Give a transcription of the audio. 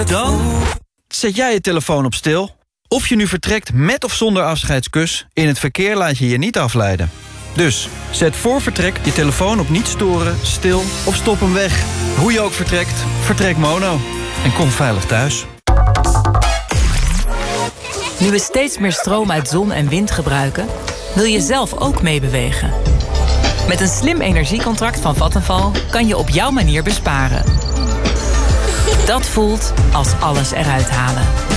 Dan zet jij je telefoon op stil. Of je nu vertrekt met of zonder afscheidskus, in het verkeer laat je je niet afleiden. Dus zet voor vertrek je telefoon op niet storen, stil of stop hem weg. Hoe je ook vertrekt, vertrek mono. En kom veilig thuis. Nu we steeds meer stroom uit zon en wind gebruiken, wil je zelf ook meebewegen. Met een slim energiecontract van Vattenfall kan je op jouw manier besparen. Dat voelt als alles eruit halen.